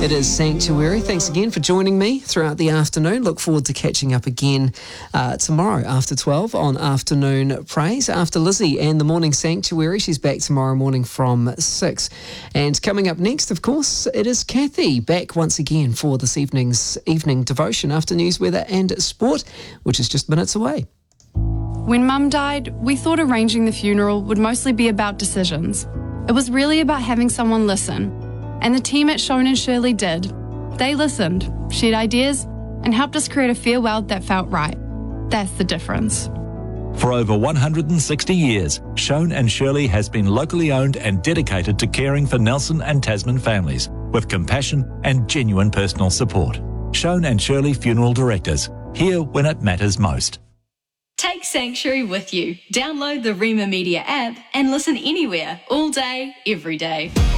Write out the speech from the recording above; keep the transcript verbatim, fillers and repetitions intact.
It is Sanctuary. Thanks again for joining me throughout the afternoon. Look forward to catching up again uh, tomorrow after twelve on Afternoon Praise. After Lizzie and the Morning Sanctuary, she's back tomorrow morning from six. And coming up next, of course, it is Kathy back once again for this evening's evening devotion after news, weather and sport, which is just minutes away. When Mum died, we thought arranging the funeral would mostly be about decisions. It was really about having someone listen. And the team at Shone and Shirley did. They listened, shared ideas, and helped us create a farewell that felt right. That's the difference. For over one hundred sixty years, Shone and Shirley has been locally owned and dedicated to caring for Nelson and Tasman families with compassion and genuine personal support. Shone and Shirley Funeral Directors, here when it matters most. Take Sanctuary with you. Download the Rema Media app and listen anywhere, all day, every day.